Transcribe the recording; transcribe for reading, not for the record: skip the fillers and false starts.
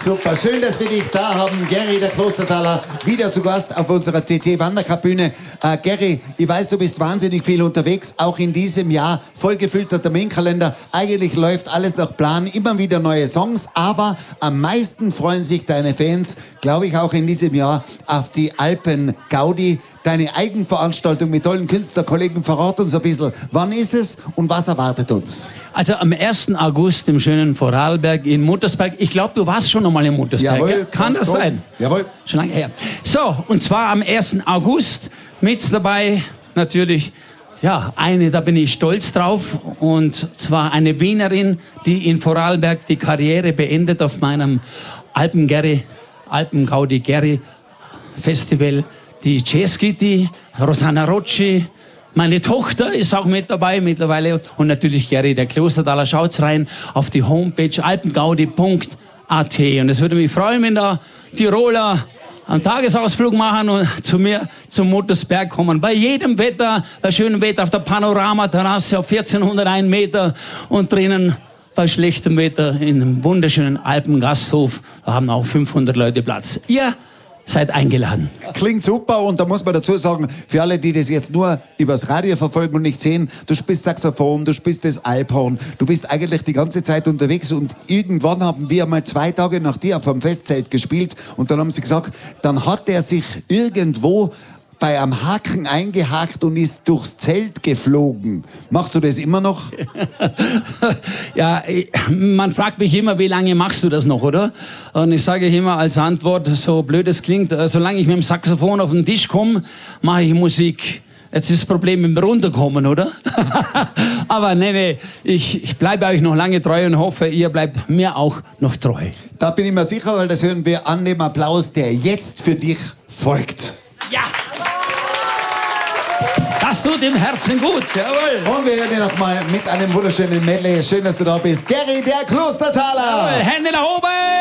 Super, schön, dass wir dich da haben. Gary, der Klostertaler, wieder zu Gast auf unserer TT-Wandercup-Bühne. Gary, ich weiß, du bist wahnsinnig viel unterwegs, auch in diesem Jahr vollgefüllter Terminkalender. Eigentlich läuft alles nach Plan, immer wieder neue Songs, aber am meisten freuen sich deine Fans, glaube ich, auch in diesem Jahr auf die Alpen-Gaudi. Deine Eigenveranstaltung mit tollen Künstlerkollegen, verrat uns ein bisschen. Wann ist es und was erwartet uns? Also am 1. August im schönen Vorarlberg in Muttersberg. Ich glaube, du warst schon einmal in Muttersberg. Jawohl. Kann das sein? Jawohl. Schon lange her. So, und zwar am 1. August mit dabei natürlich, ja, eine, da bin ich stolz drauf. Und zwar eine Wienerin, die in Vorarlberg die Karriere beendet auf meinem Alpen-Gaudi-Gary-Festival. Die Ceschi, Rosanna Rocci, meine Tochter ist auch mit dabei mittlerweile und natürlich Gary, der Klostertaler. Schaut's rein auf die Homepage alpengaudi.at und es würde mich freuen, wenn da Tiroler einen Tagesausflug machen und zu mir zum Muttersberg kommen. Bei jedem Wetter, bei schönem Wetter auf der Panoramaterrasse auf 1401 Meter und drinnen bei schlechtem Wetter in einem wunderschönen Alpengasthof. Da haben auch 500 Leute Platz. Ihr seid eingeladen. Klingt super und da muss man dazu sagen, für alle, die das jetzt nur übers Radio verfolgen und nicht sehen, du spielst Saxophon, du spielst das Alphorn, du bist eigentlich die ganze Zeit unterwegs und irgendwann haben wir mal 2 Tage nach dir vom Festzelt gespielt und dann haben sie gesagt, dann hat er sich irgendwo bei einem Haken eingehakt und ist durchs Zelt geflogen. Machst du das immer noch? Ja, man fragt mich immer, wie lange machst du das noch, oder? Und ich sage immer als Antwort, so blöd es klingt, solange ich mit dem Saxophon auf den Tisch komme, mache ich Musik. Jetzt ist das Problem mit dem Runterkommen, oder? Aber nee, ich bleibe euch noch lange treu und hoffe, ihr bleibt mir auch noch treu. Da bin ich mir sicher, weil das hören wir an dem Applaus, der jetzt für dich folgt. Ja! Das tut dem Herzen gut, jawohl. Und wir hören ihn nochmal mit einem wunderschönen Medley. Schön, dass du da bist. Gary, der Klostertaler. Jawohl, Hände nach oben.